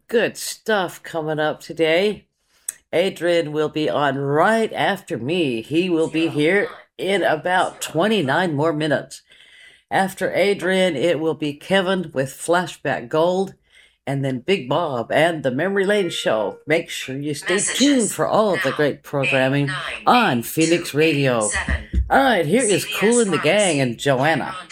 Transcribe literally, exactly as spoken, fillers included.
Good stuff coming up today. Adrian will be on right after me. He will be here in about twenty-nine more minutes. After Adrian, it will be Kevin with Flashback Gold, and then Big Bob and the Memory Lane Show. Make sure you stay Messages. tuned for all of the great programming eight, nine, on Phoenix Radio. Seven. All right, here is Kool and the Gang and Joanna.